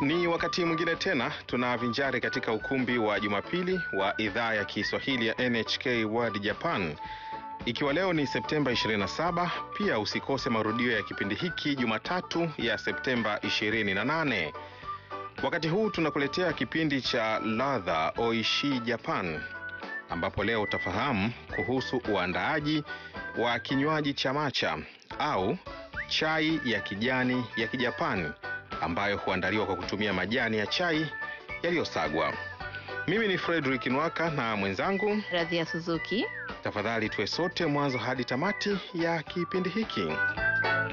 Ni wakati mwingine tena tunavinjari katika ukumbi wa Jumapili wa idhaa ya Kiswahili ya NHK World Japan. Ikiwa leo ni Septemba 27, pia usikose marudio ya kipindi hiki Jumatatu ya Septemba 28. Wakati huu tunakuletea kipindi cha Ladha Oishi Japan, ambapo leo utafahamu kuhusu uandaaji wa kinywaji cha matcha au chai ya kijani ya Kijapani, ambayo huandaliwa kwa kutumia majani ya chai yaliyosagwa. Mimi ni Frederick Nwaka na mwenzangu Radhia Suzuki. Tafadhali tuwe sote mwanzo hadi tamati ya kipindi hiki.